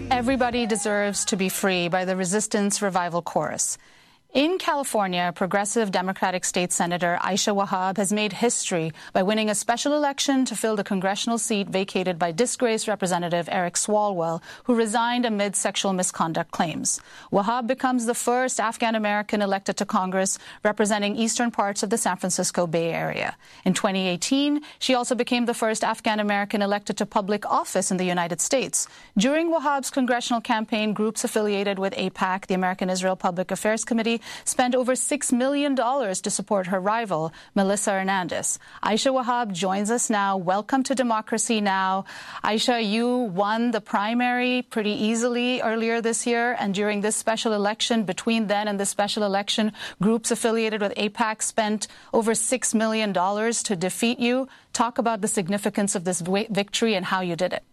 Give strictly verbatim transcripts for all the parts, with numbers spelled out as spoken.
Everybody Deserves to Be Free by the Resistance Revival Chorus. In California, progressive Democratic State Senator Aisha Wahab has made history by winning a special election to fill the congressional seat vacated by disgraced Representative Eric Swalwell, who resigned amid sexual misconduct claims. Wahab becomes the first Afghan-American elected to Congress representing eastern parts of the San Francisco Bay Area. In twenty eighteen, she also became the first Afghan-American elected to public office in the United States. During Wahab's congressional campaign, groups affiliated with AIPAC, the American Israel Public Affairs Committee, spent over six million dollars to support her rival, Melissa Hernandez. Aisha Wahab joins us now. Welcome to Democracy Now! Aisha, you won the primary pretty easily earlier this year, and during this special election, between then and the special election, groups affiliated with AIPAC spent over six million dollars to defeat you. Talk about the significance of this victory and how you did it.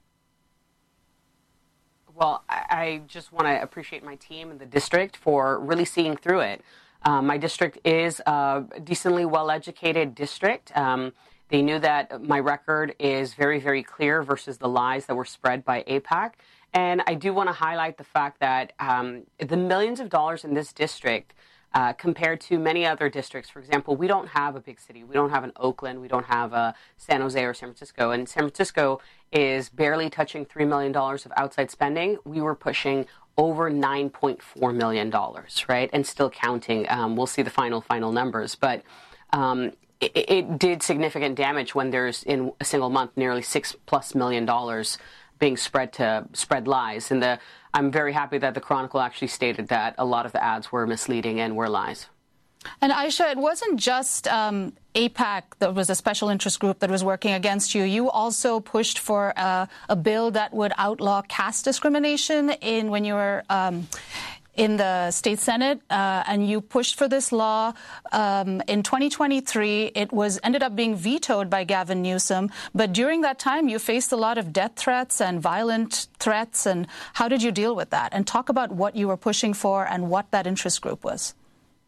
Well, I just want to appreciate my team and the district for really seeing through it. Um, my district is a decently well-educated district. Um, they knew that my record is very, very clear versus the lies that were spread by AIPAC. And I do want to highlight the fact that um, the millions of dollars in this district Uh, compared to many other districts. For example, we don't have a big city. We don't have an Oakland. We don't have a San Jose or San Francisco. And San Francisco is barely touching three million dollars of outside spending. We were pushing over nine point four million dollars, right? And still counting. Um, we'll see the final, final numbers. But um, it, it did significant damage when there's, in a single month, nearly six plus million dollars being spread to spread lies. And the I'm very happy that the Chronicle actually stated that a lot of the ads were misleading and were lies. And Aisha, it wasn't just um, AIPAC that was a special interest group that was working against you. You also pushed for uh, a bill that would outlaw caste discrimination in when you were um, in the state Senate, uh, and you pushed for this law. Um, in twenty twenty-three, it was ended up being vetoed by Gavin Newsom. But during that time, you faced a lot of death threats and violent threats. And how did you deal with that? And talk about what you were pushing for and what that interest group was.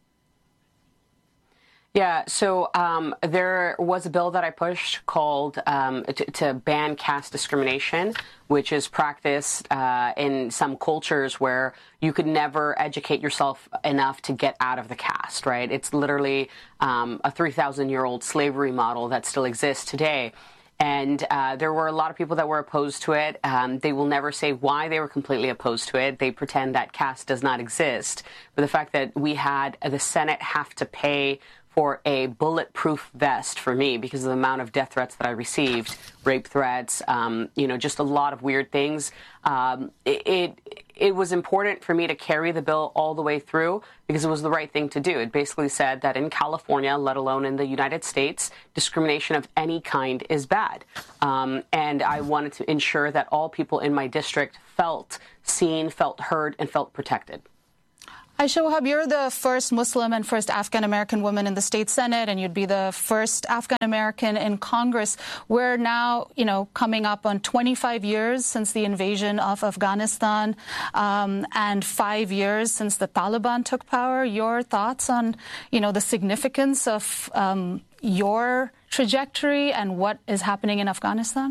Yeah, so um, there was a bill that I pushed called um, to, to ban caste discrimination, which is practiced uh, in some cultures where you could never educate yourself enough to get out of the caste, right? It's literally um, a three thousand year old slavery model that still exists today. And uh, there were a lot of people that were opposed to it. Um, they will never say why they were completely opposed to it. They pretend that caste does not exist. But the fact that we had the Senate have to pay for a bulletproof vest for me because of the amount of death threats that I received, rape threats, um, you know, just a lot of weird things. Um, it, it it was important for me to carry the bill all the way through because it was the right thing to do. It basically said that in California, let alone in the United States, discrimination of any kind is bad. Um, and I wanted to ensure that all people in my district felt seen, felt heard, and felt protected. Aisha Wahab, you're the first Muslim and first Afghan-American woman in the state Senate, and you'd be the first Afghan-American in Congress. We're now, you know, coming up on twenty-five years since the invasion of Afghanistan, um, and five years since the Taliban took power. Your thoughts on, you know, the significance of um, your trajectory and what is happening in Afghanistan?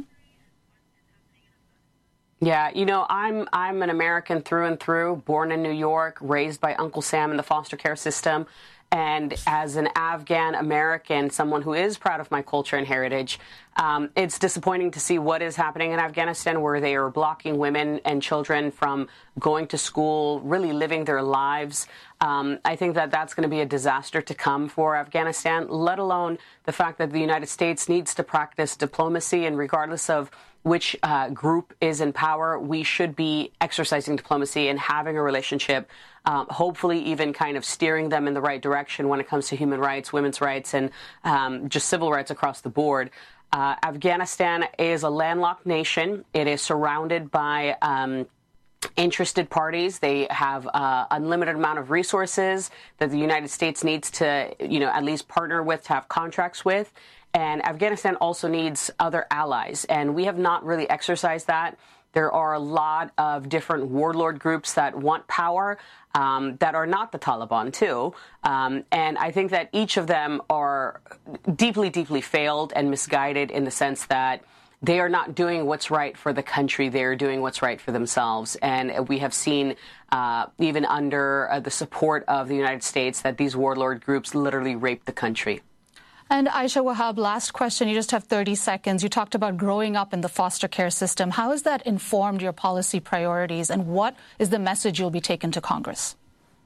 Yeah, you know, I'm I'm an American through and through, born in New York, raised by Uncle Sam in the foster care system. And as an Afghan American, someone who is proud of my culture and heritage, um, it's disappointing to see what is happening in Afghanistan, where they are blocking women and children from going to school, really living their lives. Um, I think that that's going to be a disaster to come for Afghanistan, let alone the fact that the United States needs to practice diplomacy, and regardless of which uh, group is in power, we should be exercising diplomacy and having a relationship, um, hopefully even kind of steering them in the right direction when it comes to human rights, women's rights, and um, just civil rights across the board. Uh, Afghanistan is a landlocked nation. It is surrounded by um, interested parties. They have uh, unlimited amount of resources that the United States needs to, you know, at least partner with, to have contracts with. And Afghanistan also needs other allies, and we have not really exercised that. There are a lot of different warlord groups that want power um, that are not the Taliban, too. Um, and I think that each of them are deeply, deeply failed and misguided in the sense that they are not doing what's right for the country. They are doing what's right for themselves. And we have seen, uh, even under uh, the support of the United States, that these warlord groups literally rape the country. And Aisha Wahab, last question. You just have thirty seconds. You talked about growing up in the foster care system. How has that informed your policy priorities, and what is the message you'll be taking to Congress?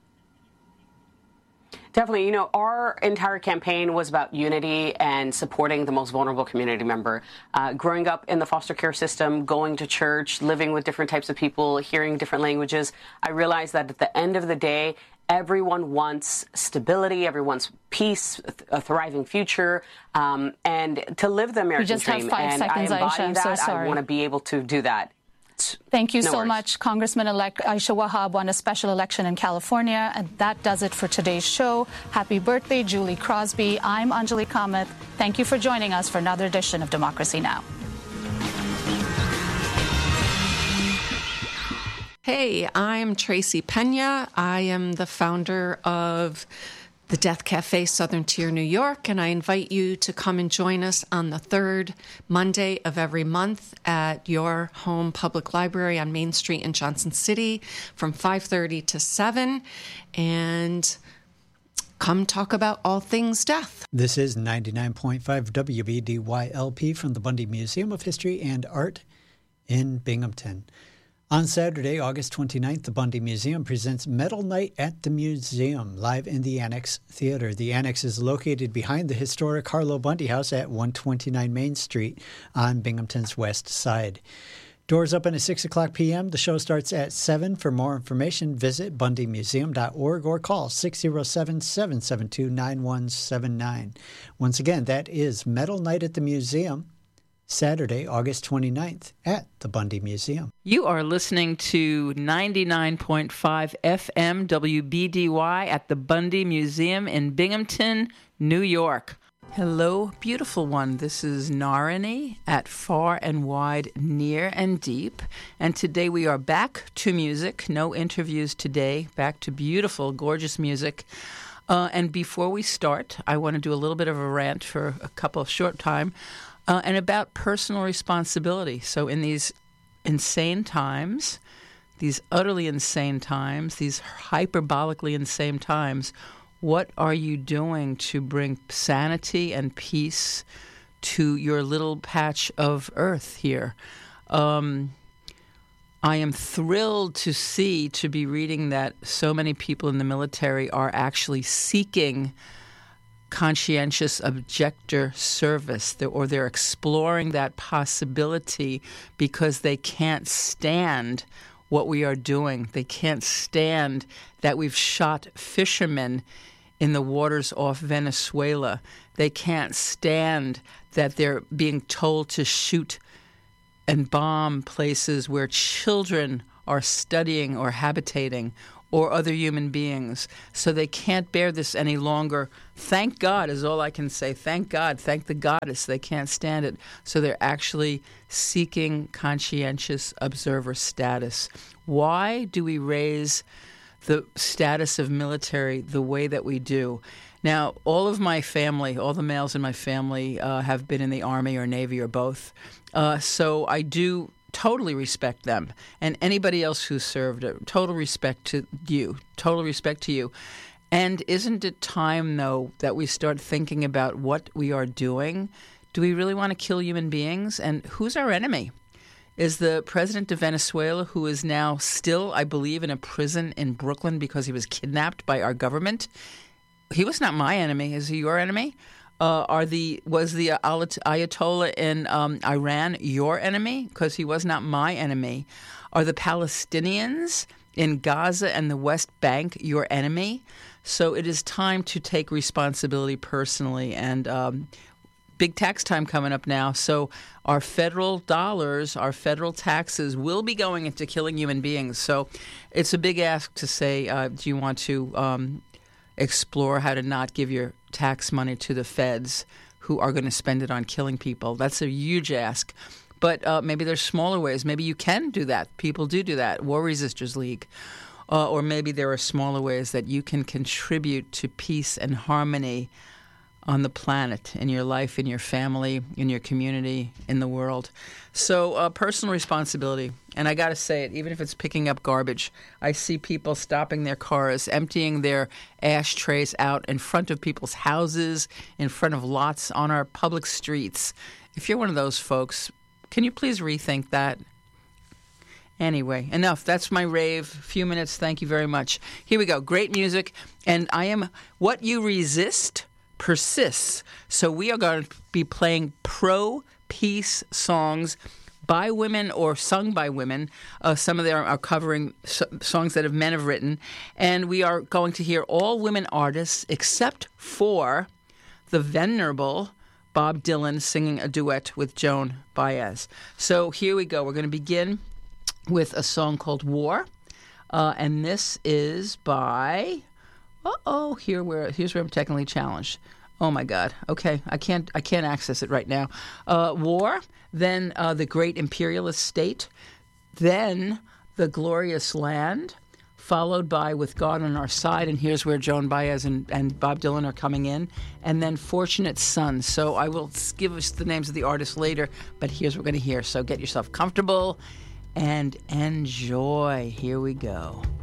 Definitely. You know, our entire campaign was about unity and supporting the most vulnerable community member. Uh, growing up in the foster care system, going to church, living with different types of people, hearing different languages, I realized that at the end of the day, everyone wants stability, everyone wants peace, a thriving future, um, and to live the American you just dream. Have five and seconds, I embody Aisha. I'm that. so sorry. I want to be able to do that. Thank you no so worries. much. Congressman-elect Aisha Wahab won a special election in California, and that does it for today's show. Happy birthday, Julie Crosby. I'm Anjali Kamath. Thank you for joining us for another edition of Democracy Now! Hey, I'm Tracy Pena. I am the founder of the Death Cafe Southern Tier, New York, and I invite you to come and join us on the third Monday of every month at your home public library on Main Street in Johnson City from five thirty to seven, and come talk about all things death. This is ninety-nine point five W B D Y L P from the Bundy Museum of History and Art in Binghamton. On Saturday, August twenty-ninth, the Bundy Museum presents Metal Night at the Museum, live in the Annex Theater. The Annex is located behind the historic Harlow Bundy House at one twenty-nine Main Street on Binghamton's west side. Doors open at six o'clock p.m. The show starts at seven. For more information, visit bundy museum dot org or call six oh seven, seven seven two, nine one seven nine. Once again, that is Metal Night at the Museum, Saturday, August twenty-ninth at the Bundy Museum. You are listening to ninety-nine point five F M W B D Y at the Bundy Museum in Binghamton, New York. Hello, beautiful one. This is Narani at Far and Wide, Near and Deep. And today we are back to music. No interviews today. Back to beautiful, gorgeous music. Uh, and before we start, I want to do a little bit of a rant for a couple of short time. Uh, and about personal responsibility. So in these insane times, these utterly insane times, these hyperbolically insane times, what are you doing to bring sanity and peace to your little patch of earth here? Um, I am thrilled to see, to be reading that so many people in the military are actually seeking conscientious objector service, or they're exploring that possibility because they can't stand what we are doing. They can't stand that we've shot fishermen in the waters off Venezuela. They can't stand that they're being told to shoot and bomb places where children are studying or habitating, or other human beings. So they can't bear this any longer. Thank God is all I can say. Thank God. Thank the goddess. They can't stand it. So they're actually seeking conscientious observer status. Why do we raise the status of military the way that we do? Now, all of my family, all the males in my family uh, have been in the Army or Navy or both. Uh, so I do totally respect them, and anybody else who served. Total respect to you. Total respect to you. And isn't it time, though, that we start thinking about what we are doing? Do we really want to kill human beings? And who's our enemy? Is the president of Venezuela, who is now still, I believe, in a prison in Brooklyn because he was kidnapped by our government? He was not my enemy. Is he your enemy? Uh, are the was the Ayatollah in um, Iran your enemy? Because he was not my enemy. Are the Palestinians in Gaza and the West Bank your enemy? So it is time to take responsibility personally. And um, big tax time coming up now. So our federal dollars, our federal taxes will be going into killing human beings. So it's a big ask to say, uh, do you want to um, explore how to not give your tax money to the feds who are going to spend it on killing people? That's a huge ask. But uh, maybe there's smaller ways. Maybe you can do that. People do do that. War Resisters League. Uh, or maybe there are smaller ways that you can contribute to peace and harmony on the planet, in your life, in your family, in your community, in the world. So uh, personal responsibility. And I got to say it, even if it's picking up garbage, I see people stopping their cars, emptying their ashtrays out in front of people's houses, in front of lots on our public streets. If you're one of those folks, can you please rethink that? Anyway, enough. That's my rave. A few minutes. Thank you very much. Here we go. Great music. And I am what you resist persists. So we are going to be playing pro-peace songs by women or sung by women. Uh, some of them are covering so- songs that have men have written. And we are going to hear all women artists except for the venerable Bob Dylan singing a duet with Joan Baez. So here we go. We're going to begin with a song called War. Uh, and this is by... Uh-oh, here where here's where I'm technically challenged. Oh my God. Okay, I can't I can't access it right now. Uh, War, then uh, The Great Imperialist State, then The Glorious Land, followed by With God on Our Side, and here's where Joan Baez and, and Bob Dylan are coming in, and then Fortunate Son. So I will give us the names of the artists later, but here's what we're going to hear. So get yourself comfortable and enjoy. Here we go.